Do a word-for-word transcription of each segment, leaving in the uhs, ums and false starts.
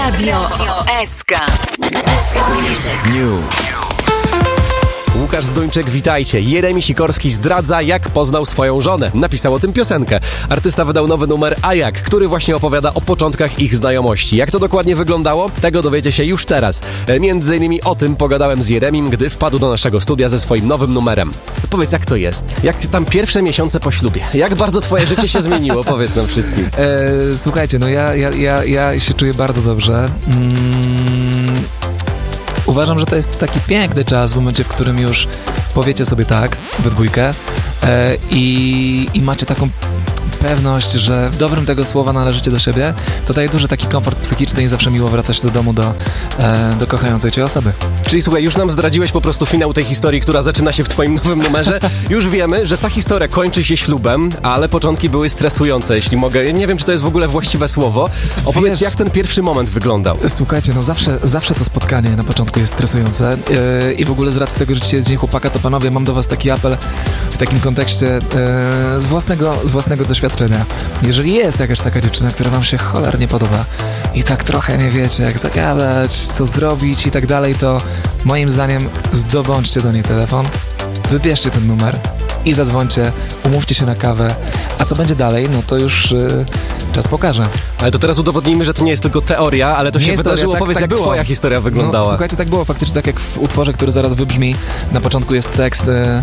Radio S K. News. Łukasz Zduńczyk, witajcie. Jeremi Sikorski zdradza, jak poznał swoją żonę. Napisał o tym piosenkę. Artysta wydał nowy numer A Jak, który właśnie opowiada o początkach ich znajomości. Jak to dokładnie wyglądało? Tego dowiecie się już teraz. Między innymi o tym pogadałem z Jeremim, gdy wpadł do naszego studia ze swoim nowym numerem. Powiedz, jak to jest? Jak tam pierwsze miesiące po ślubie? Jak bardzo twoje życie się zmieniło? Powiedz nam wszystkim. E, słuchajcie, no ja, ja, ja, ja się czuję bardzo dobrze. Mm. Uważam, że to jest taki piękny czas w momencie, w którym już powiecie sobie tak we dwójkę e, i, i macie taką pewność, że w dobrym tego słowa należycie do siebie. To daje duży taki komfort psychiczny i zawsze miło wracać do domu do, e, do kochającej cię osoby. Czyli słuchaj, już nam zdradziłeś po prostu finał tej historii, która zaczyna się w twoim nowym numerze. Już wiemy, że ta historia kończy się ślubem, ale początki były stresujące, jeśli mogę. Nie wiem, czy to jest w ogóle właściwe słowo. Opowiedz, Wiesz, jak ten pierwszy moment wyglądał. Słuchajcie, no zawsze, zawsze to spotkanie na początku jest stresujące yy, i w ogóle z racji tego, że dzisiaj jest Dzień Chłopaka, to panowie, mam do was taki apel w takim kontekście yy, z własnego, z własnego doświadczenia. Jeżeli jest jakaś taka dziewczyna, która wam się cholernie podoba i tak trochę nie wiecie, jak zagadać, co zrobić i tak dalej, to moim zdaniem zdobądźcie do niej telefon, wybierzcie ten numer i zadzwońcie, umówcie się na kawę, a co będzie dalej, no to już yy, czas pokaże. Ale to teraz udowodnijmy, że to nie jest tylko teoria, ale to nie się wydarzyło. Teoria, tak, Powiedz, tak jak było. Twoja historia wyglądała. No, słuchajcie, tak było faktycznie, tak jak w utworze, który zaraz wybrzmi. Na początku jest tekst... Yy,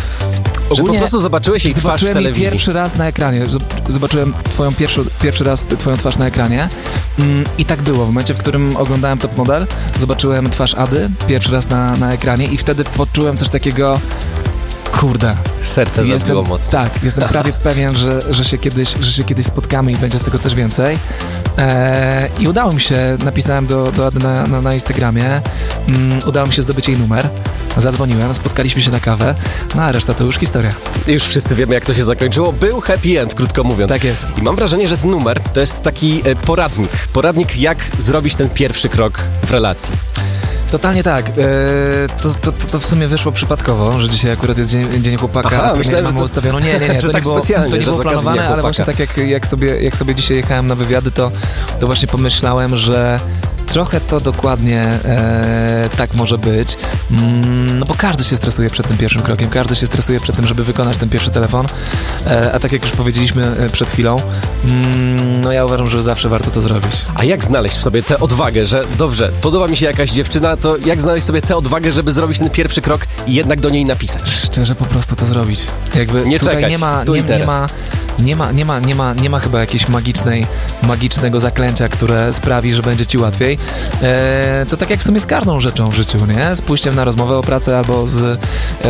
Że po prostu zobaczyłeś jej twarz w telewizji. Jej pierwszy raz na ekranie. Zobaczyłem twoją pierwszy, pierwszy raz twoją twarz na ekranie mm, i tak było. W momencie, w którym oglądałem Top Model, zobaczyłem twarz Ady pierwszy raz na, na ekranie i wtedy poczułem coś takiego, kurde. Serce jestem, zabiło mocno. Tak, jestem prawie pewien, że, że, się kiedyś, że się kiedyś spotkamy i będzie z tego coś więcej. Eee, I udało mi się, napisałem do, do Ady na, na, na Instagramie, mm, udało mi się zdobyć jej numer. Zadzwoniłem, spotkaliśmy się na kawę, no a reszta to już historia. Już wszyscy wiemy, jak to się zakończyło. Był happy end, krótko mówiąc. Tak jest. I mam wrażenie, że ten numer to jest taki e, poradnik. Poradnik, jak zrobić ten pierwszy krok w relacji. Totalnie tak. Eee, to, to, to w sumie wyszło przypadkowo, że dzisiaj akurat jest Dzień, dzień Chłopaka. Aha, a myślałem, mamy że to, ustawiono. Nie, nie, nie. że To tak nie było, specjalnie, to nie że było planowane, ale właśnie tak jak, jak, sobie, jak sobie dzisiaj jechałem na wywiady, to, to właśnie pomyślałem, że trochę to dokładnie e, tak może być, mm, no bo każdy się stresuje przed tym pierwszym krokiem, każdy się stresuje przed tym, żeby wykonać ten pierwszy telefon, e, a tak jak już powiedzieliśmy przed chwilą, mm, no ja uważam, że zawsze warto to zrobić. A jak znaleźć w sobie tę odwagę, że dobrze, podoba mi się jakaś dziewczyna, to jak znaleźć sobie tę odwagę, żeby zrobić ten pierwszy krok i jednak do niej napisać? Szczerze po prostu to zrobić. Jakby nie tutaj czekać, nie ma, tu nie, i teraz. nie ma Nie ma, nie ma, nie ma, nie ma chyba jakiejś magicznej, magicznego zaklęcia, które sprawi, że będzie ci łatwiej. E, to tak jak w sumie z każdą rzeczą w życiu, nie? Z pójściem na rozmowę o pracę albo z, e,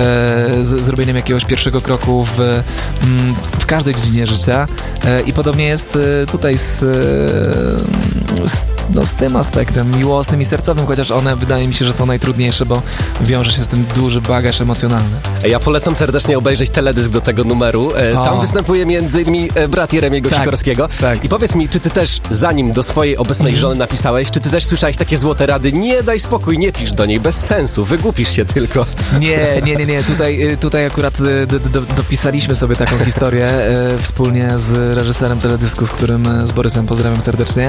z zrobieniem jakiegoś pierwszego kroku w, mm, w każdej dziedzinie życia. E, I podobnie jest tutaj z, z, no, z tym aspektem miłosnym i sercowym, chociaż one wydaje mi się, że są najtrudniejsze, bo wiąże się z tym duży bagaż emocjonalny. Ja polecam serdecznie obejrzeć teledysk do tego numeru. E, tam występuje między innymi brat Jeremiego tak, Sikorskiego. Tak. I powiedz mi, czy ty też, zanim do swojej obecnej mm. żony napisałeś, czy ty też słyszałeś takie złote rady? Nie daj spokój, nie pisz do niej, bez sensu, wygłupisz się tylko. Nie, nie, nie, nie. Tutaj, tutaj akurat do, do, dopisaliśmy sobie taką historię e, wspólnie z reżyserem teledysku, z którym, z Borysem, pozdrawiam serdecznie.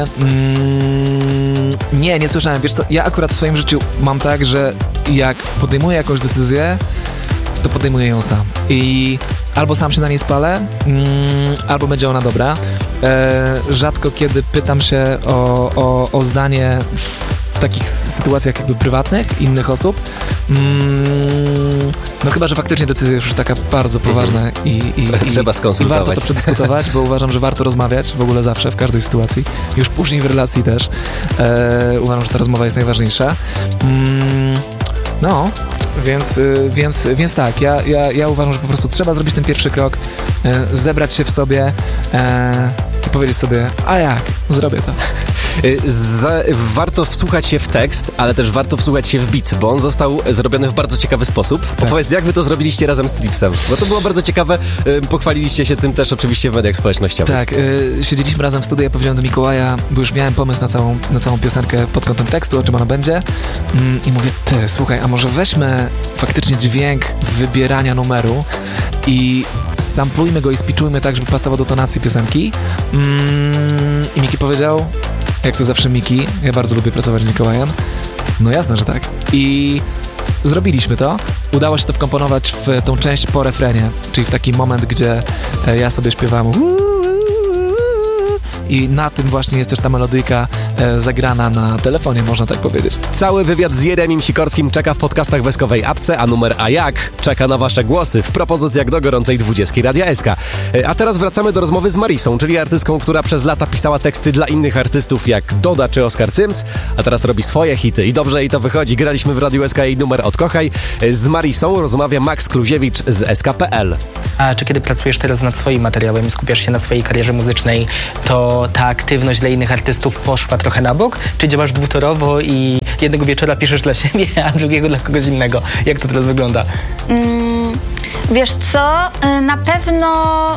Mm, nie, nie słyszałem. Wiesz co, ja akurat w swoim życiu mam tak, że jak podejmuję jakąś decyzję, to podejmuję ją sam. I albo sam się na niej spalę, mm, albo będzie ona dobra. E, rzadko kiedy pytam się o, o, o zdanie w takich sytuacjach jakby prywatnych innych osób. Mm, no chyba, że faktycznie decyzja już jest taka bardzo poważna i, i, i, trzeba skonsultować. I warto to przedyskutować, bo uważam, że warto rozmawiać w ogóle zawsze, w każdej sytuacji. Już później w relacji też. E, uważam, że ta rozmowa jest najważniejsza. Mm, no... Więc, więc, więc tak, ja, ja, ja uważam, że po prostu trzeba zrobić ten pierwszy krok, e, zebrać się w sobie e, i powiedzieć sobie, a jak, zrobię to. Za, warto wsłuchać się w tekst, ale też warto wsłuchać się w beat, bo on został zrobiony w bardzo ciekawy sposób. Tak. Opowiedz, jak wy to zrobiliście razem z Tripsem? Bo to było bardzo ciekawe, pochwaliliście się tym też oczywiście w mediach społecznościowych. Tak, y, siedzieliśmy razem w studiu, ja powiedziałem do Mikołaja, bo już miałem pomysł na całą, na całą piosenkę pod kątem tekstu, o czym ona będzie, mm, i mówię, ty, słuchaj, a może weźmy faktycznie dźwięk wybierania numeru i samplujmy go i spiczujmy tak, żeby pasował do tonacji piosenki. Mm, I Miki powiedział, jak to zawsze Miki. Ja bardzo lubię pracować z Mikołajem. No jasne, że tak. I zrobiliśmy to. Udało się to wkomponować w tą część po refrenie, czyli w taki moment, gdzie ja sobie śpiewam i na tym właśnie jest też ta melodyjka e, zagrana na telefonie, można tak powiedzieć. Cały wywiad z Jeremim Sikorskim czeka w podcastach Weskowej apce, a numer A jak czeka na wasze głosy w propozycjach do gorącej dwudziestki Radia S K. E, a teraz wracamy do rozmowy z Marisą, czyli artystką, która przez lata pisała teksty dla innych artystów jak Doda czy Oskar Cyms, a teraz robi swoje hity i dobrze jej to wychodzi. Graliśmy w Radiu S K jej numer Odkochaj. E, z Marisą rozmawia Max Kluziewicz z S K kropka P L. A czy kiedy pracujesz teraz nad swoim materiałem i skupiasz się na swojej karierze muzycznej, to ta aktywność dla innych artystów poszła trochę na bok? Czy działasz dwutorowo i jednego wieczora piszesz dla siebie, a drugiego dla kogoś innego? Jak to teraz wygląda? Mm, wiesz co, na pewno...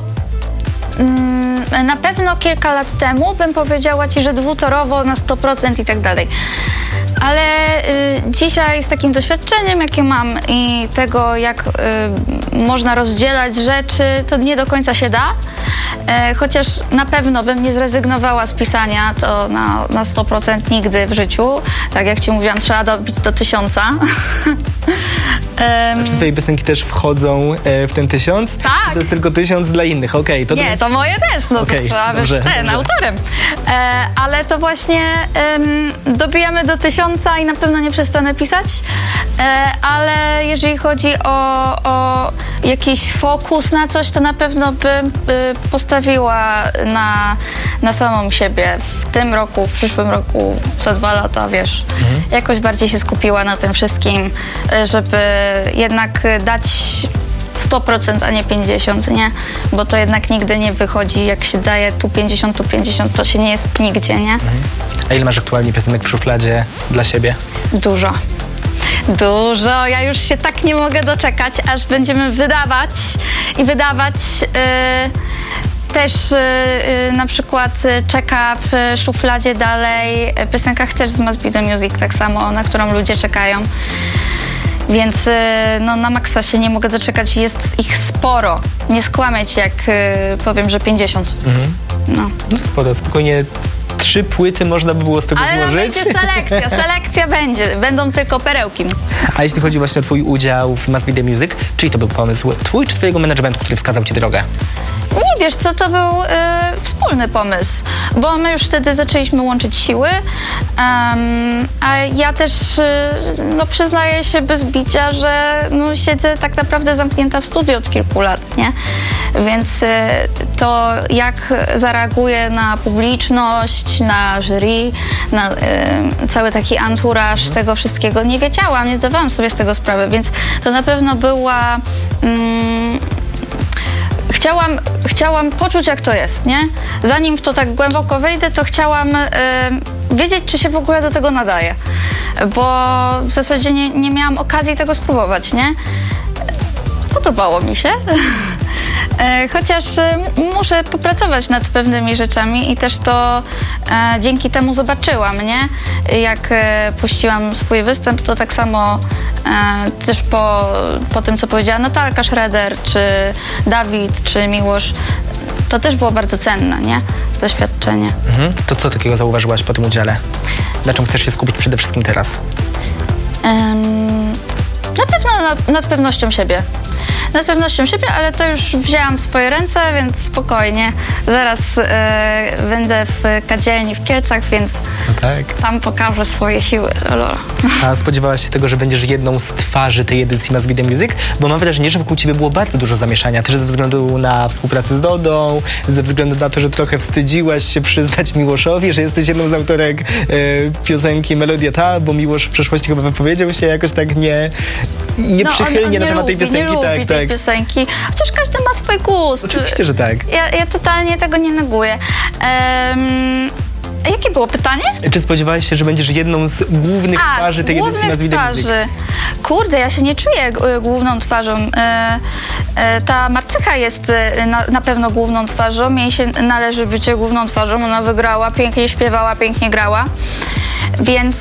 Na pewno kilka lat temu bym powiedziała ci, że dwutorowo na sto procent i tak dalej. Ale y, dzisiaj z takim doświadczeniem, jakie mam i tego, jak y, można rozdzielać rzeczy, to nie do końca się da. E, chociaż na pewno bym nie zrezygnowała z pisania, to na, na sto procent nigdy w życiu. Tak jak ci mówiłam, trzeba dobić do tysiąca. A czy twoje piosenki też wchodzą e, w ten tysiąc? Tak. To jest tylko tysiąc dla innych, okej. Okay, nie, to moje też, no okay, to trzeba być dobrze, ten, dobrze. autorem. E, ale to właśnie em, dobijamy do tysiąca i na pewno nie przestanę pisać. E, ale jeżeli chodzi o, o jakiś fokus na coś, to na pewno bym y, postawiła na, na samą siebie. W tym roku, w przyszłym roku, co dwa lata, wiesz, mhm. jakoś bardziej się skupiła na tym wszystkim, żeby jednak dać sto procent, a nie pięćdziesiąt, nie? Bo to jednak nigdy nie wychodzi. Jak się daje tu pięćdziesiąt, tu pięćdziesiąt, to się nie jest nigdzie, nie? Mhm. A ile masz aktualnie piosenek w szufladzie dla siebie? Dużo. Dużo. Ja już się tak nie mogę doczekać, aż będziemy wydawać i wydawać... Yy, Też yy, na przykład czeka w szufladzie dalej piosenka też z Must Be The Music, tak samo, na którą ludzie czekają. Więc yy, no, na maksa się nie mogę doczekać. Jest ich sporo. Nie skłamię ci, jak yy, powiem, że pięćdziesiąt. Mhm. No. No sporo, spokojnie. Trzy płyty można by było z tego Ale złożyć. Ale będzie selekcja, selekcja będzie. Będą tylko perełki. A jeśli chodzi właśnie o twój udział w Must Be The Music, czyj to był pomysł? Twój czy twojego managementu, który wskazał ci drogę? Nie, wiesz co, to był y, wspólny pomysł, bo my już wtedy zaczęliśmy łączyć siły, um, a ja też y, no, przyznaję się bez bicia, że no, siedzę tak naprawdę zamknięta w studiu od kilku lat, nie? Więc y, to jak zareaguję na publiczność, na jury, na y, cały taki anturaż mhm. tego wszystkiego, nie wiedziałam, nie zdawałam sobie z tego sprawy, więc to na pewno była... Mm, Chciałam, chciałam poczuć, jak to jest, nie? Zanim w to tak głęboko wejdę, to chciałam y, wiedzieć, czy się w ogóle do tego nadaje. Bo w zasadzie nie, nie miałam okazji tego spróbować, nie? Podobało mi się. Chociaż muszę popracować nad pewnymi rzeczami i też to e, dzięki temu zobaczyłam, nie? Jak e, puściłam swój występ, to tak samo e, też po, po tym, co powiedziała Natalka Schroeder, czy Dawid, czy Miłosz, to też było bardzo cenne, nie? Doświadczenie. Mhm. To co takiego zauważyłaś po tym udziale? Na czym chcesz się skupić przede wszystkim teraz? Um, na pewno nad, nad pewnością siebie. Nad pewnością siebie, ale to już wzięłam w swoje ręce, więc spokojnie. Zaraz e, będę w kadzielni w Kielcach, więc no tak. tam pokażę swoje siły. Lolo. A spodziewałaś się tego, że będziesz jedną z twarzy tej edycji Must Be The Music? Bo mam wrażenie, że wokół ciebie było bardzo dużo zamieszania. Też ze względu na współpracę z Dodą, ze względu na to, że trochę wstydziłaś się przyznać Miłoszowi, że jesteś jedną z autorek e, piosenki Melodia Ta, bo Miłosz w przeszłości chyba wypowiedział się jakoś tak nie, nieprzychylnie no on, on na temat lubi, tej piosenki. Nie tak, lubi tak. tej piosenki. Chociaż każdy ma swój gust. Oczywiście, że tak. Ja, ja totalnie tego nie neguję. Um, jakie było pytanie? Czy spodziewałeś się, że będziesz jedną z głównych A, twarzy tej edycji Must Be The Music? Kurde, ja się nie czuję g- główną twarzą. E, e, ta Marcycha jest e, na, na pewno główną twarzą. Jej się należy bycie główną twarzą. Ona wygrała, pięknie śpiewała, pięknie grała. Więc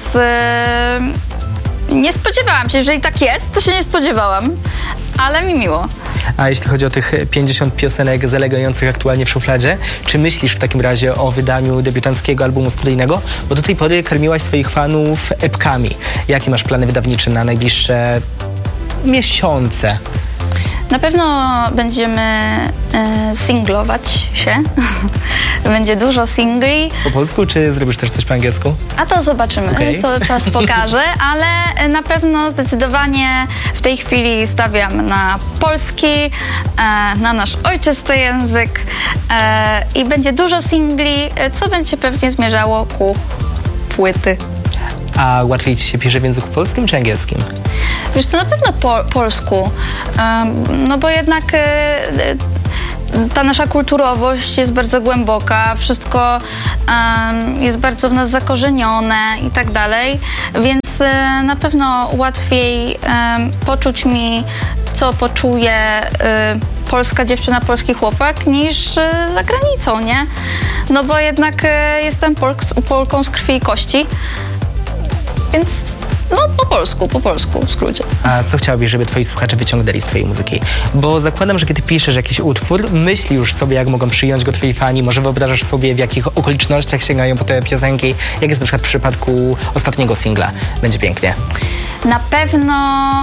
e, nie spodziewałam się. Jeżeli tak jest, to się nie spodziewałam. Ale mi miło. A jeśli chodzi o tych pięćdziesiąt piosenek zalegających aktualnie w szufladzie, czy myślisz w takim razie o wydaniu debiutanckiego albumu studyjnego? Bo do tej pory karmiłaś swoich fanów epkami. Jakie masz plany wydawnicze na najbliższe miesiące? Na pewno będziemy e, singlować się. Będzie dużo singli. Po polsku, czy zrobisz też coś po angielsku? A to zobaczymy, Okay. co czas pokaże, ale na pewno zdecydowanie w tej chwili stawiam na polski, e, na nasz ojczysty język e, i będzie dużo singli, co będzie pewnie zmierzało ku płyty. A łatwiej ci się pisze w języku polskim czy angielskim? Wiesz, to na pewno po polsku, um, no bo jednak e, ta nasza kulturowość jest bardzo głęboka, wszystko um, jest bardzo w nas zakorzenione i tak dalej, więc e, na pewno łatwiej um, poczuć mi, co poczuje e, polska dziewczyna, polski chłopak, niż e, za granicą, nie? No bo jednak e, jestem Polk- Polką z krwi i kości, więc no po polsku, po polsku w skrócie. A co chciałabyś, żeby twoi słuchacze wyciągnęli z twojej muzyki? Bo zakładam, że kiedy piszesz jakiś utwór, myśli już sobie, jak mogą przyjąć go twoi fani, może wyobrażasz sobie, w jakich okolicznościach sięgają po te piosenki, jak jest na przykład w przypadku ostatniego singla Będzie pięknie. Na pewno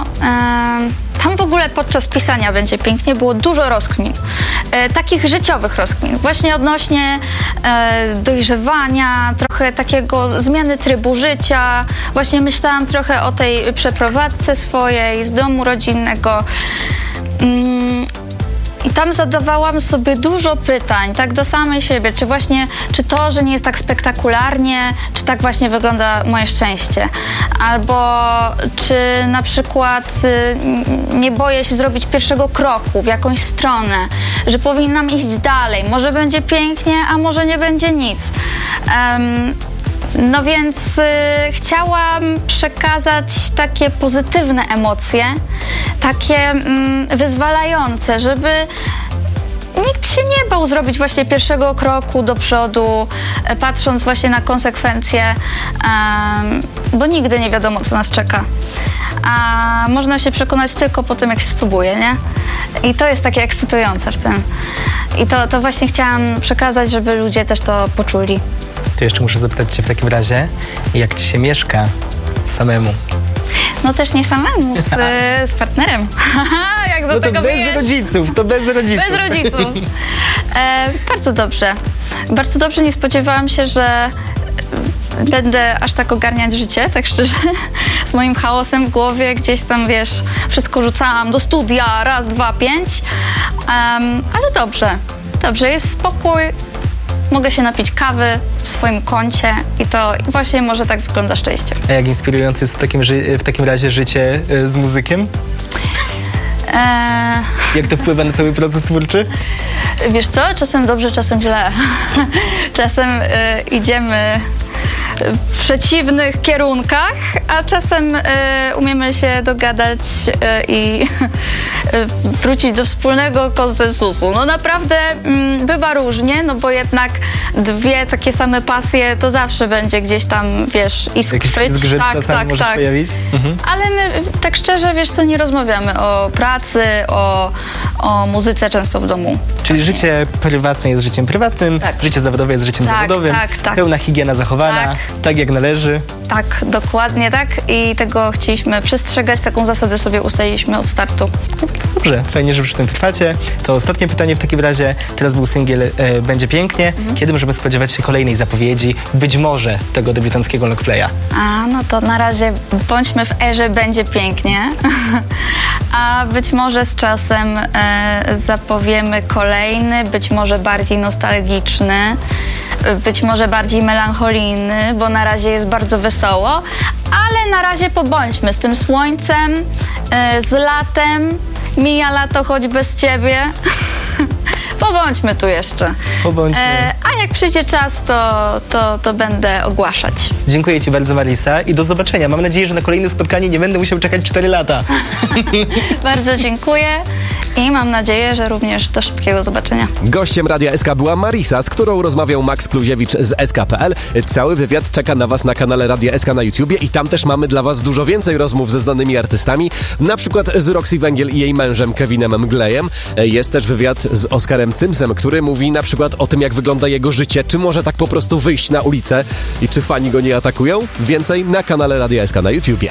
e, tam w ogóle podczas pisania Będzie pięknie było dużo rozkmin, e, takich życiowych rozkmin, właśnie odnośnie e, dojrzewania, trochę takiego zmiany trybu życia. Właśnie myślałam trochę o tej przeprowadzce swojej z domu rodzinnego. Mm, I tam zadawałam sobie dużo pytań, tak do samej siebie, czy właśnie, czy to, że nie jest tak spektakularnie, czy tak właśnie wygląda moje szczęście, albo czy na przykład y, nie boję się zrobić pierwszego kroku w jakąś stronę, że powinnam iść dalej, może będzie pięknie, a może nie będzie nic. Um, No więc y, chciałam przekazać takie pozytywne emocje, takie mm, wyzwalające, żeby nikt się nie bał zrobić właśnie pierwszego kroku do przodu, e, patrząc właśnie na konsekwencje, e, bo nigdy nie wiadomo, co nas czeka. A można się przekonać tylko po tym, jak się spróbuje, nie? I to jest takie ekscytujące w tym. I to, to właśnie chciałam przekazać, żeby ludzie też to poczuli. To jeszcze muszę zapytać cię w takim razie, jak ci się mieszka samemu? No też nie samemu, z, z partnerem. Jak do No to tego bez wyjesz? rodziców, to bez rodziców. Bez rodziców. E, bardzo dobrze. Bardzo dobrze, nie spodziewałam się, że będę aż tak ogarniać życie, tak szczerze. Z moim chaosem w głowie, gdzieś tam, wiesz, wszystko rzucałam do studia, raz, dwa, pięć. Um, ale dobrze, dobrze, jest spokój. Mogę się napić kawy w swoim kącie i to właśnie może tak wygląda szczęście. A jak inspirujące jest w takim, ży- w takim razie życie y, z muzykiem? Eee, Jak to wpływa na cały proces twórczy? wiesz co? Czasem dobrze, czasem źle. Czasem y, idziemy w przeciwnych kierunkach, a czasem y, umiemy się dogadać y, i y, wrócić do wspólnego konsensusu. No naprawdę mm, bywa różnie, no bo jednak dwie takie same pasje to zawsze będzie gdzieś tam, wiesz, Jakiś iskrzyć. zgrzyt Tak, czasami tak, może się tak. pojawić? Mhm. Ale my tak szczerze, wiesz co, nie rozmawiamy o pracy, o, o muzyce często w domu. Czyli życie prywatne jest życiem prywatnym, Tak. życie zawodowe jest życiem Tak, zawodowym, tak, tak. pełna higiena zachowana, tak. Tak. jak należy. Tak, dokładnie tak i tego chcieliśmy przestrzegać, taką zasadę sobie ustaliliśmy od startu. Dobrze, fajnie, że przy tym trwacie. To ostatnie pytanie w takim razie. Teraz był singiel e, Będzie pięknie. Mhm. Kiedy możemy spodziewać się kolejnej zapowiedzi, być może tego debiutanckiego longplaya? A, no to na razie bądźmy w erze Będzie pięknie, a być może z czasem e, zapowiemy kolejny, być może bardziej nostalgiczny, być może bardziej melancholijny, bo na razie jest bardzo wesoło, ale na razie pobądźmy z tym słońcem, e, z latem, mija lato choć bez ciebie. pobądźmy tu jeszcze. Pobądźmy. E, a jak przyjdzie czas, to, to, to będę ogłaszać. Dziękuję Ci bardzo, Marisa, i do zobaczenia. Mam nadzieję, że na kolejne spotkanie nie będę musiał czekać cztery lata. Bardzo dziękuję i mam nadzieję, że również do szybkiego zobaczenia. Gościem Radia S K była Marisa, z którą rozmawiał Max Kluziewicz z S K kropka P L. Cały wywiad czeka na Was na kanale Radia S K na YouTubie i tam też mamy dla Was dużo więcej rozmów ze znanymi artystami, na przykład z Roxy Węgiel i jej mężem Kevinem Mglejem. Jest też wywiad z Oskarem Cymsem, który mówi na przykład o tym, jak wygląda jego życie, czy może tak po prostu wyjść na ulicę i czy fani go nie atakują. Więcej na kanale Radia S K na YouTubie.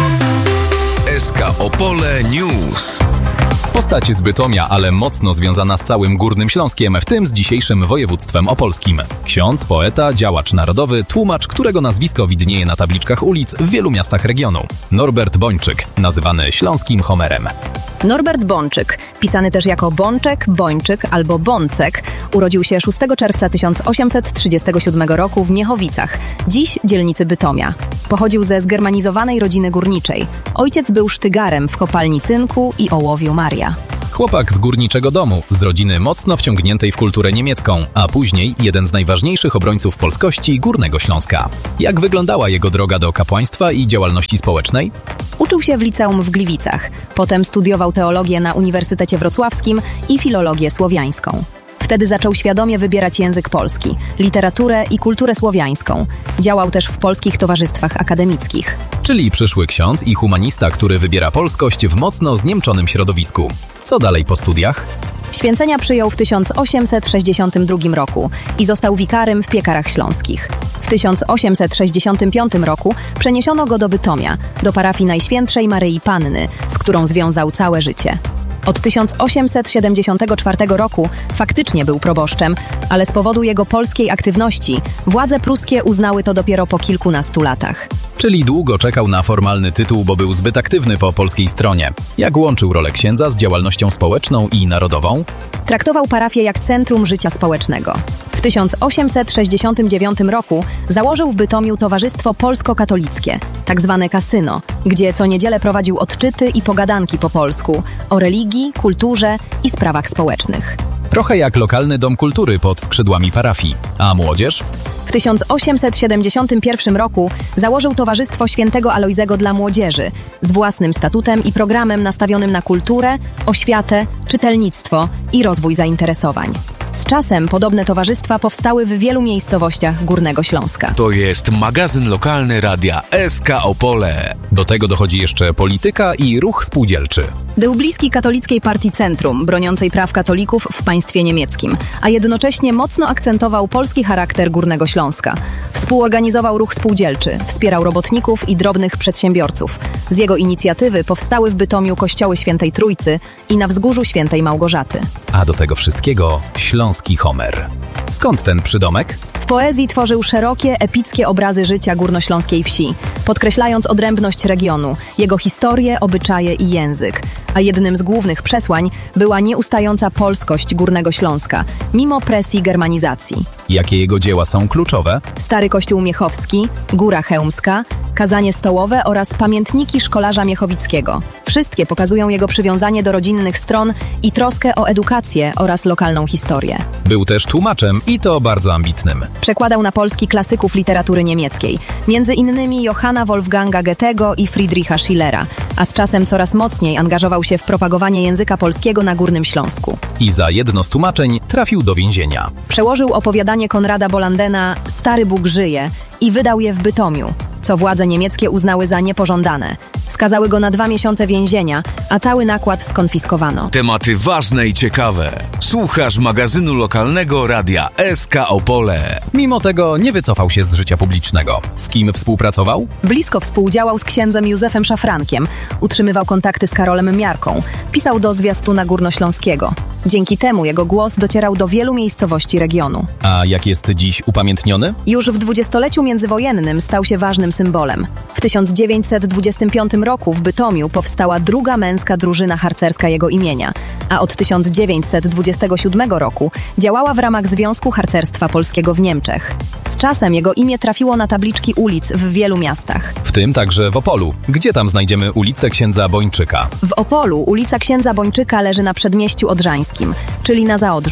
S K Opole News. Postać z Bytomia, ale mocno związana z całym Górnym Śląskiem, w tym z dzisiejszym województwem opolskim. Ksiądz, poeta, działacz narodowy, tłumacz, którego nazwisko widnieje na tabliczkach ulic w wielu miastach regionu. Norbert Bończyk, nazywany śląskim Homerem. Norbert Bończyk, pisany też jako Bączek, Bończyk albo Bącek, urodził się szóstego czerwca tysiąc osiemset trzydziestego siódmego roku w Miechowicach, dziś dzielnicy Bytomia. Pochodził ze zgermanizowanej rodziny górniczej. Ojciec był sztygarem w kopalni cynku i ołowiu Maria. Chłopak z górniczego domu, z rodziny mocno wciągniętej w kulturę niemiecką, a później jeden z najważniejszych obrońców polskości Górnego Śląska. Jak wyglądała jego droga do kapłaństwa i działalności społecznej? Uczył się w liceum w Gliwicach, potem studiował teologię na Uniwersytecie Wrocławskim i filologię słowiańską. Wtedy zaczął świadomie wybierać język polski, literaturę i kulturę słowiańską. Działał też w polskich towarzystwach akademickich. Czyli przyszły ksiądz i humanista, który wybiera polskość w mocno zniemczonym środowisku. Co dalej po studiach? Święcenia przyjął w tysiąc osiemset sześćdziesiątym drugim roku i został wikarym w Piekarach Śląskich. W tysiąc osiemset sześćdziesiątym piątym roku przeniesiono go do Bytomia, do parafii Najświętszej Maryi Panny, z którą związał całe życie. Od tysiąc osiemset siedemdziesiątego czwartego roku faktycznie był proboszczem, ale z powodu jego polskiej aktywności władze pruskie uznały to dopiero po kilkunastu latach. Czyli długo czekał na formalny tytuł, bo był zbyt aktywny po polskiej stronie. Jak łączył rolę księdza z działalnością społeczną i narodową? Traktował parafię jak centrum życia społecznego. W tysiąc osiemset sześćdziesiątym dziewiątym roku założył w Bytomiu Towarzystwo Polsko-Katolickie, tak zwane kasyno, gdzie co niedzielę prowadził odczyty i pogadanki po polsku o religii, kulturze i sprawach społecznych. Trochę jak lokalny dom kultury pod skrzydłami parafii. A młodzież? W tysiąc osiemset siedemdziesiątym pierwszym roku założył Towarzystwo Świętego Alojzego dla Młodzieży z własnym statutem i programem nastawionym na kulturę, oświatę, czytelnictwo i rozwój zainteresowań. Z czasem podobne towarzystwa powstały w wielu miejscowościach Górnego Śląska. To jest magazyn lokalny Radia S K Opole. Do tego dochodzi jeszcze polityka i ruch spółdzielczy. Był bliski katolickiej partii Centrum, broniącej praw katolików w państwie niemieckim, a jednocześnie mocno akcentował polski charakter Górnego Śląska. Współorganizował ruch spółdzielczy, wspierał robotników i drobnych przedsiębiorców. Z jego inicjatywy powstały w Bytomiu kościoły Świętej Trójcy i na Wzgórzu Świętej Małgorzaty. A do tego wszystkiego śląski Homer. Skąd ten przydomek? W poezji tworzył szerokie, epickie obrazy życia górnośląskiej wsi, podkreślając odrębność regionu, jego historię, obyczaje i język. A jednym z głównych przesłań była nieustająca polskość Górnego Śląska, mimo presji germanizacji. Jakie jego dzieła są kluczowe? Stary Kościół Miechowski, Góra Chełmska, Kazanie Stołowe oraz Pamiętniki Szkolarza Miechowickiego. Wszystkie pokazują jego przywiązanie do rodzinnych stron i troskę o edukację oraz lokalną historię. Był też tłumaczem i to bardzo ambitnym. Przekładał na polski klasyków literatury niemieckiej, między innymi Johanna Wolfganga Goethego i Friedricha Schillera, a z czasem coraz mocniej angażował się w propagowanie języka polskiego na Górnym Śląsku. I za jedno z tłumaczeń trafił do więzienia. Przełożył opowiadanie Konrada Bollandena „Stary Bóg żyje” i wydał je w Bytomiu, co władze niemieckie uznały za niepożądane. Skazały go na dwa miesiące więzienia, a cały nakład skonfiskowano. Tematy ważne i ciekawe. Słuchasz magazynu lokalnego Radia S K Opole. Mimo tego nie wycofał się z życia publicznego. Z kim współpracował? Blisko współdziałał z księdzem Józefem Szafrankiem, utrzymywał kontakty z Karolem Miarką, pisał do Zwiastuna Górnośląskiego. Dzięki temu jego głos docierał do wielu miejscowości regionu. A jak jest dziś upamiętniony? Już w dwudziestoleciu międzywojennym stał się ważnym symbolem. W tysiąc dziewięćset dwudziestym piątym roku w Bytomiu powstała druga męska drużyna harcerska jego imienia, a od tysiąc dziewięćset dwudziestego siódmego roku działała w ramach Związku Harcerstwa Polskiego w Niemczech. Z czasem jego imię trafiło na tabliczki ulic w wielu miastach. W tym także w Opolu. Gdzie tam znajdziemy ulicę księdza Bończyka? W Opolu ulica księdza Bończyka leży na Przedmieściu Odrzańskim, czyli na Zaodrzu.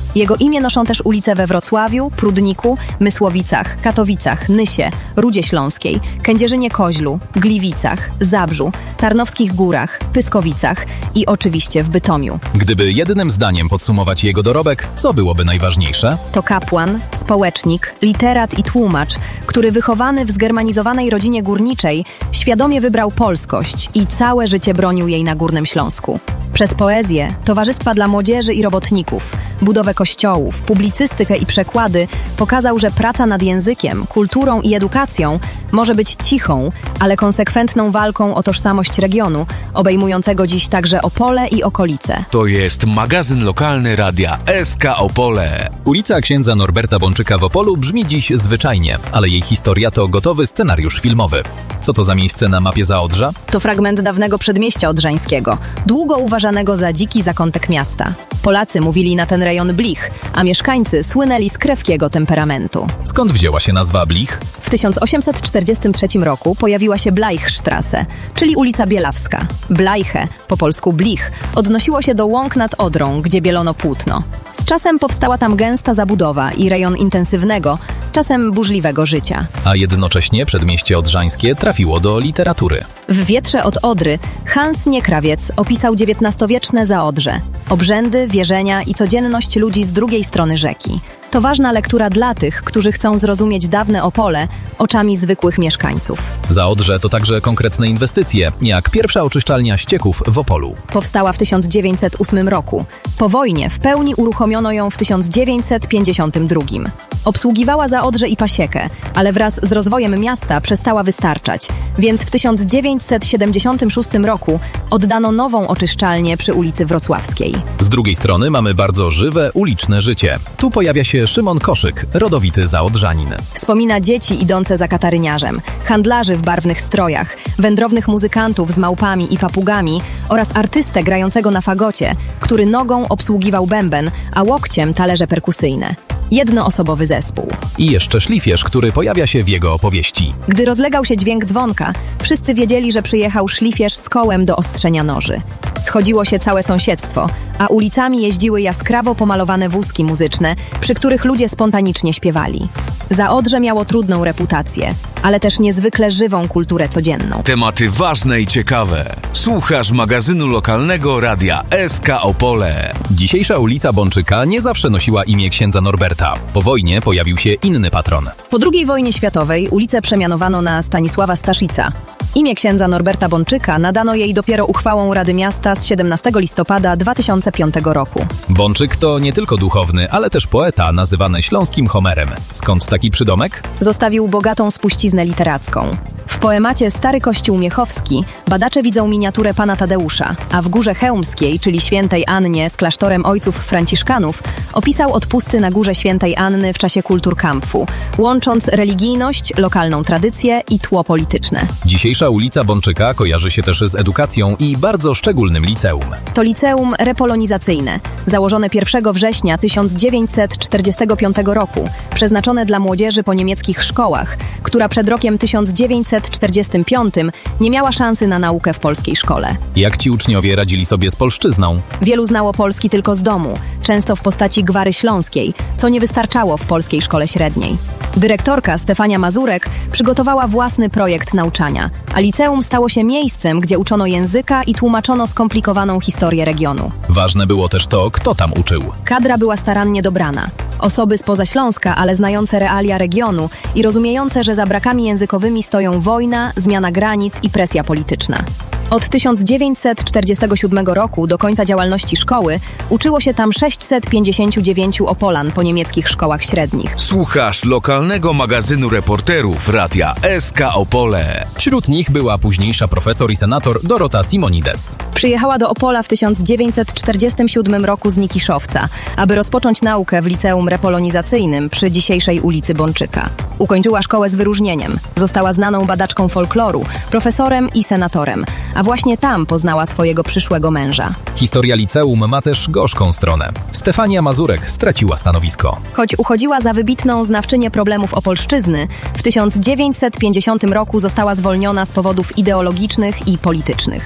Jego imię noszą też ulice we Wrocławiu, Prudniku, Mysłowicach, Katowicach, Nysie, Rudzie Śląskiej, Kędzierzynie-Koźlu, Gliwicach, Zabrzu, Tarnowskich Górach, Pyskowicach i oczywiście w Bytomiu. Gdyby jednym zdaniem podsumować jego dorobek, co byłoby najważniejsze? To kapłan, społecznik, literat i tłumacz, który wychowany w zgermanizowanej rodzinie górniczej świadomie wybrał polskość i całe życie bronił jej na Górnym Śląsku. Przez poezję, towarzystwa dla młodzieży i robotników, budowę kościołów, publicystykę i przekłady pokazał, że praca nad językiem, kulturą i edukacją może być cichą, ale konsekwentną walką o tożsamość regionu, obejmującego dziś także Opole i okolice. To jest magazyn lokalny Radia S K Opole. Ulica księdza Norberta Bączyka w Opolu brzmi dziś zwyczajnie, ale jej historia to gotowy scenariusz filmowy. Co to za miejsce na mapie Zaodrza? To fragment dawnego przedmieścia odrzańskiego, długo uważanego za dziki zakątek miasta. Polacy mówili na ten rejon Blich, a mieszkańcy słynęli z krewkiego temperamentu. Skąd wzięła się nazwa Blich? W tysiąc osiemset czterdziestym trzecim roku pojawiła się Bleichstrasse, czyli ulica Bielawska. Bleiche, po polsku Blich, odnosiło się do łąk nad Odrą, gdzie bielono płótno. Z czasem powstała tam gęsta zabudowa i rejon intensywnego, czasem burzliwego życia. A jednocześnie przedmieście odrzańskie trafiło do literatury. W Wietrze od Odry Hans Niekrawiec opisał dziewiętnastowieczne Zaodrze, obrzędy, wierzenia i codzienność ludzi z drugiej strony rzeki. To ważna lektura dla tych, którzy chcą zrozumieć dawne Opole oczami zwykłych mieszkańców. Zaodrze to także konkretne inwestycje, jak pierwsza oczyszczalnia ścieków w Opolu. Powstała w tysiąc dziewięćset ósmym roku. Po wojnie w pełni uruchomiono ją w tysiąc dziewięćset pięćdziesiątym drugim. Obsługiwała Zaodrze i Pasiekę, ale wraz z rozwojem miasta przestała wystarczać, więc w tysiąc dziewięćset siedemdziesiątym szóstym roku oddano nową oczyszczalnię przy ulicy Wrocławskiej. Z drugiej strony mamy bardzo żywe, uliczne życie. Tu pojawia się Szymon Koszyk, rodowity Zaodrzanin. Wspomina dzieci idące za kataryniarzem, handlarzy w barwnych strojach, wędrownych muzykantów z małpami i papugami oraz artystę grającego na fagocie, który nogą obsługiwał bęben, a łokciem talerze perkusyjne. Jednoosobowy zespół. I jeszcze szlifierz, który pojawia się w jego opowieści. Gdy rozlegał się dźwięk dzwonka, wszyscy wiedzieli, że przyjechał szlifierz z kołem do ostrzenia noży. Schodziło się całe sąsiedztwo, a ulicami jeździły jaskrawo pomalowane wózki muzyczne, przy których ludzie spontanicznie śpiewali. Zaodrze miało trudną reputację, ale też niezwykle żywą kulturę codzienną. Tematy ważne i ciekawe. Słuchasz magazynu lokalnego Radia S K Opole. Dzisiejsza ulica Bączyka nie zawsze nosiła imię księdza Norberta. Po wojnie pojawił się inny patron. Po drugiej wojnie światowej ulicę przemianowano na Stanisława Staszica. Imię księdza Norberta Bączyka nadano jej dopiero uchwałą Rady Miasta z siedemnastego listopada dwa tysiące piątego roku. Bączyk to nie tylko duchowny, ale też poeta nazywany śląskim Homerem. Skąd taki przydomek? Zostawił bogatą spuściznę literacką. W poemacie Stary Kościół Miechowski badacze widzą miniaturę Pana Tadeusza, a w Górze Chełmskiej, czyli Świętej Annie z klasztorem ojców franciszkanów, opisał odpusty na Górze Świętej Anny w czasie kulturkampfu, łącząc religijność, lokalną tradycję i tło polityczne. Dzisiejsza ulica Bączyka kojarzy się też z edukacją i bardzo szczególnym liceum. To liceum repolonizacyjne, założone pierwszego września tysiąc dziewięćset czterdziestego piątego roku, przeznaczone dla młodzieży po niemieckich szkołach, która przed rokiem tysiąc dziewięćset czterdziestym piątym nie miała szansy na naukę w polskiej szkole. Jak ci uczniowie radzili sobie z polszczyzną? Wielu znało polski tylko z domu, często w postaci gwary śląskiej, co nie wystarczało w polskiej szkole średniej. Dyrektorka Stefania Mazurek przygotowała własny projekt nauczania, a liceum stało się miejscem, gdzie uczono języka i tłumaczono skomplikowaną historię regionu. Ważne było też to, kto tam uczył. Kadra była starannie dobrana. Osoby spoza Śląska, ale znające realia regionu i rozumiejące, że za brakami językowymi stoją wojna, zmiana granic i presja polityczna. Od tysiąc dziewięćset czterdziestego siódmego roku do końca działalności szkoły uczyło się tam sześćset pięćdziesięciu dziewięciu Opolan po niemieckich szkołach średnich. Słuchasz lokalnego magazynu reporterów Radia S K Opole. Wśród nich była późniejsza profesor i senator Dorota Simonides. Przyjechała do Opola w tysiąc dziewięćset czterdziestym siódmym roku z Nikiszowca, aby rozpocząć naukę w liceum repolonizacyjnym przy dzisiejszej ulicy Bączyka. Ukończyła szkołę z wyróżnieniem. Została znaną badaczką folkloru, profesorem i senatorem, a właśnie tam poznała swojego przyszłego męża. Historia liceum ma też gorzką stronę. Stefania Mazurek straciła stanowisko. Choć uchodziła za wybitną znawczynię problemów opolszczyzny, w tysiąc dziewięćset pięćdziesiątym roku została zwolniona z powodów ideologicznych i politycznych. W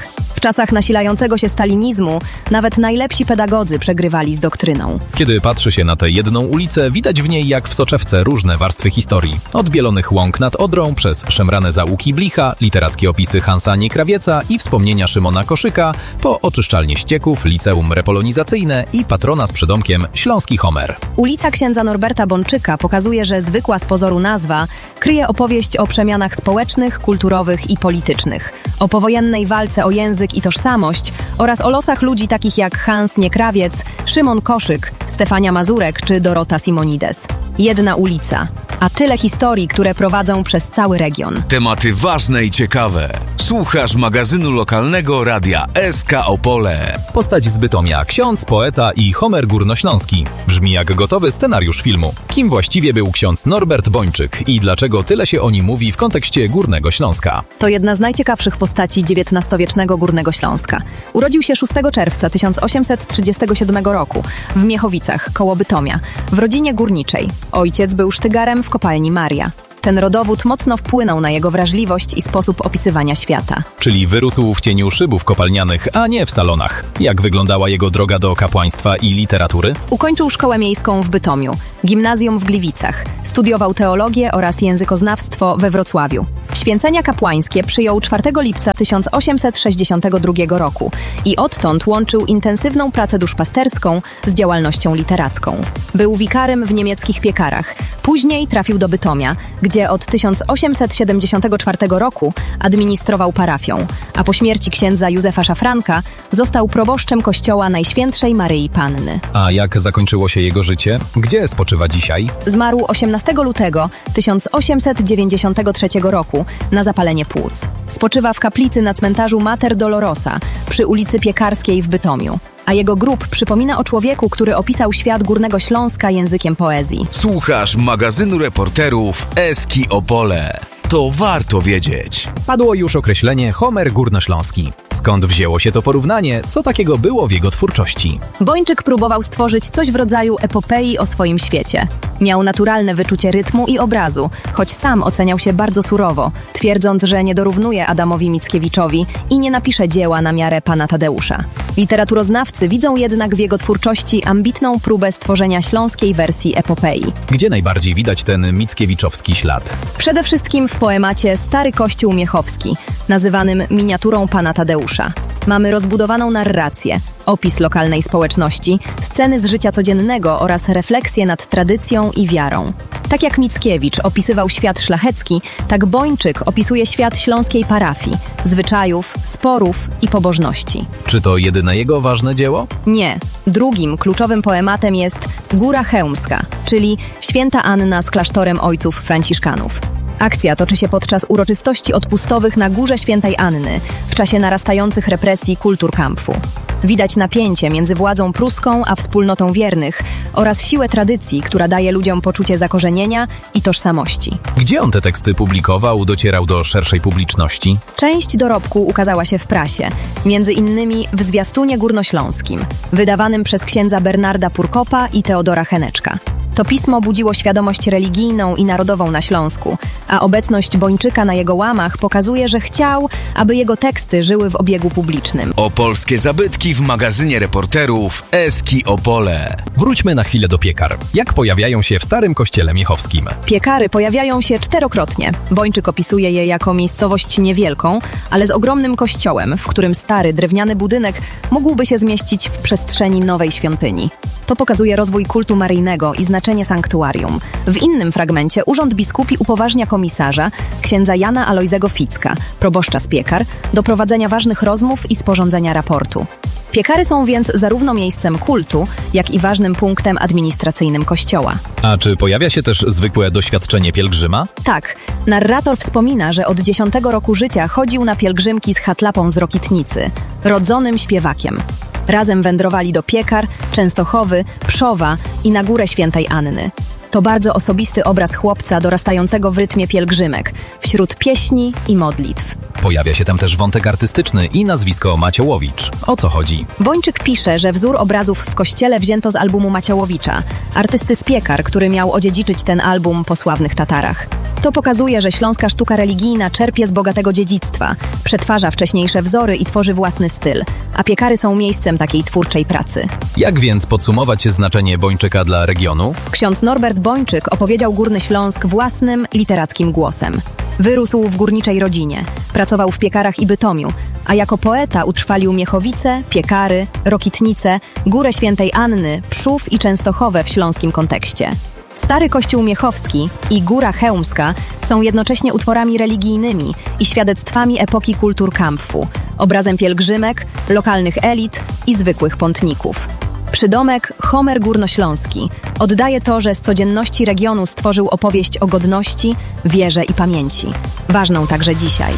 czasach nasilającego się stalinizmu nawet najlepsi pedagodzy przegrywali z doktryną. Kiedy patrzy się na tę jedną ulicę, widać w niej jak w soczewce różne warstwy historii. Od bielonych łąk nad Odrą, przez szemrane zaułki Blicha, literackie opisy Hansa Niekrawieca i wspomnienia Szymona Koszyka, po oczyszczalnię ścieków, liceum repolonizacyjne i patrona z przydomkiem Śląski Homer. Ulica księdza Norberta Bończyka pokazuje, że zwykła z pozoru nazwa kryje opowieść o przemianach społecznych, kulturowych i politycznych, o powojennej walce o język i tożsamość oraz o losach ludzi takich jak Hans Niekrawiec, Szymon Koszyk, Stefania Mazurek czy Dorota Simonides. Jedna ulica, a tyle historii, które prowadzą przez cały region. Tematy ważne i ciekawe. Słuchasz magazynu lokalnego Radia S K Opole. Postać z Bytomia, ksiądz, poeta i Homer Górnośląski. Brzmi jak gotowy scenariusz filmu. Kim właściwie był ksiądz Norbert Bończyk i dlaczego tyle się o nim mówi w kontekście Górnego Śląska? To jedna z najciekawszych postaci dziewiętnastowiecznego Górnego Śląska. Urodził się szóstego czerwca tysiąc osiemset trzydziestego siódmego roku w Miechowicach, koło Bytomia, w rodzinie górniczej. Ojciec był sztygarem w kopalni Maria. Ten rodowód mocno wpłynął na jego wrażliwość i sposób opisywania świata. Czyli wyrósł w cieniu szybów kopalnianych, a nie w salonach. Jak wyglądała jego droga do kapłaństwa i literatury? Ukończył szkołę miejską w Bytomiu, gimnazjum w Gliwicach, studiował teologię oraz językoznawstwo we Wrocławiu. Święcenia kapłańskie przyjął czwartego lipca tysiąc osiemset sześćdziesiątego drugiego roku i odtąd łączył intensywną pracę duszpasterską z działalnością literacką. Był wikarym w niemieckich Piekarach, później trafił do Bytomia, gdzie od tysiąc osiemset siedemdziesiątego czwartego roku administrował parafią, a po śmierci księdza Józefa Szafranka został proboszczem kościoła Najświętszej Maryi Panny. A jak zakończyło się jego życie? Gdzie spoczywa dzisiaj? Zmarł osiemnastego lutego tysiąc osiemset dziewięćdziesiątego trzeciego roku na zapalenie płuc. Spoczywa w kaplicy na cmentarzu Mater Dolorosa przy ulicy Piekarskiej w Bytomiu. A jego grób przypomina o człowieku, który opisał świat Górnego Śląska językiem poezji. Słuchasz magazynu reporterów S K Opole. To warto wiedzieć. Padło już określenie Homer Górnośląski. Skąd wzięło się to porównanie? Co takiego było w jego twórczości? Bończyk próbował stworzyć coś w rodzaju epopei o swoim świecie. Miał naturalne wyczucie rytmu i obrazu, choć sam oceniał się bardzo surowo, twierdząc, że nie dorównuje Adamowi Mickiewiczowi i nie napisze dzieła na miarę pana Tadeusza. Literaturoznawcy widzą jednak w jego twórczości ambitną próbę stworzenia śląskiej wersji epopei. Gdzie najbardziej widać ten mickiewiczowski ślad? Przede wszystkim w poemacie Stary Kościół Miechowski, nazywanym miniaturą pana Tadeusza. Mamy rozbudowaną narrację, opis lokalnej społeczności, sceny z życia codziennego oraz refleksje nad tradycją i wiarą. Tak jak Mickiewicz opisywał świat szlachecki, tak Bończyk opisuje świat śląskiej parafii, zwyczajów, sporów i pobożności. Czy to jedyne jego ważne dzieło? Nie. Drugim kluczowym poematem jest Góra Chełmska, czyli Święta Anna z klasztorem ojców franciszkanów. Akcja toczy się podczas uroczystości odpustowych na Górze Świętej Anny w czasie narastających represji Kulturkampfu. Widać napięcie między władzą pruską a wspólnotą wiernych oraz siłę tradycji, która daje ludziom poczucie zakorzenienia i tożsamości. Gdzie on te teksty publikował, docierał do szerszej publiczności? Część dorobku ukazała się w prasie, między innymi w Zwiastunie Górnośląskim, wydawanym przez księdza Bernarda Purkopa i Teodora Heneczka. To pismo budziło świadomość religijną i narodową na Śląsku, a obecność Bończyka na jego łamach pokazuje, że chciał, aby jego teksty żyły w obiegu publicznym. Opolskie zabytki w magazynie reporterów S K Opole. Wróćmy na chwilę do Piekar. Jak pojawiają się w Starym Kościele Miechowskim? Piekary pojawiają się czterokrotnie. Bończyk opisuje je jako miejscowość niewielką, ale z ogromnym kościołem, w którym stary, drewniany budynek mógłby się zmieścić w przestrzeni nowej świątyni. To pokazuje rozwój kultu maryjnego i znaczenie sanktuarium. W innym fragmencie urząd biskupi upoważnia komisarza, księdza Jana Alojzego Ficka, proboszcza z Piekar, do prowadzenia ważnych rozmów i sporządzenia raportu. Piekary są więc zarówno miejscem kultu, jak i ważnym punktem administracyjnym kościoła. A czy pojawia się też zwykłe doświadczenie pielgrzyma? Tak. Narrator wspomina, że od dziesiątego roku życia chodził na pielgrzymki z chatlapą z Rokitnicy, rodzonym śpiewakiem. Razem wędrowali do Piekar, Częstochowy, Pszowa i na Górę Świętej Anny. To bardzo osobisty obraz chłopca dorastającego w rytmie pielgrzymek, wśród pieśni i modlitw. Pojawia się tam też wątek artystyczny i nazwisko Maciołowicz. O co chodzi? Bończyk pisze, że wzór obrazów w kościele wzięto z albumu Maciołowicza, artysty z Piekar, który miał odziedziczyć ten album po sławnych Tatarach. To pokazuje, że śląska sztuka religijna czerpie z bogatego dziedzictwa, przetwarza wcześniejsze wzory i tworzy własny styl, a piekary są miejscem takiej twórczej pracy. Jak więc podsumować znaczenie Bończyka dla regionu? Ksiądz Norbert Bończyk opowiedział Górny Śląsk własnym, literackim głosem. Wyrósł w górniczej rodzinie, pracował w piekarach i Bytomiu, a jako poeta utrwalił Miechowice, Piekary, Rokitnice, Górę Świętej Anny, Przów i Częstochowę w śląskim kontekście. Stary Kościół Miechowski i Góra Chełmska są jednocześnie utworami religijnymi i świadectwami epoki kultur kampfu, obrazem pielgrzymek, lokalnych elit i zwykłych pątników. Przydomek Homer Górnośląski oddaje to, że z codzienności regionu stworzył opowieść o godności, wierze i pamięci, ważną także dzisiaj.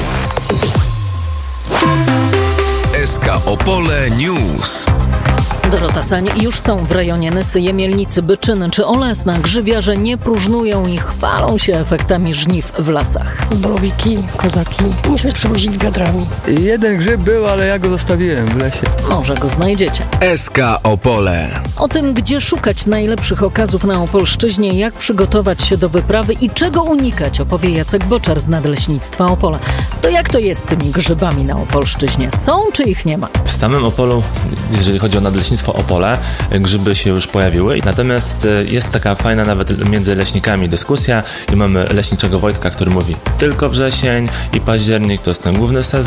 S K Opole News. Dorota Sań, już są w rejonie Nysy, Jemielnicy, Byczyny czy Olesna. Grzybiarze nie próżnują i chwalą się efektami żniw w lasach. Borowiki, kozaki. Myśmy przywozili wiadrami. Jeden grzyb był, ale ja go zostawiłem w lesie. Może go znajdziecie. S K Opole. O tym, gdzie szukać najlepszych okazów na Opolszczyźnie, jak przygotować się do wyprawy i czego unikać, opowie Jacek Boczar z Nadleśnictwa Opola. To jak to jest z tymi grzybami na Opolszczyźnie? Są czy ich nie ma? W samym Opolu, jeżeli chodzi o Nadleśnictwo Opole, grzyby się już pojawiły, natomiast jest taka fajna nawet między leśnikami dyskusja i mamy leśniczego Wojtka, który mówi tylko wrzesień i październik to jest ten główny sezon.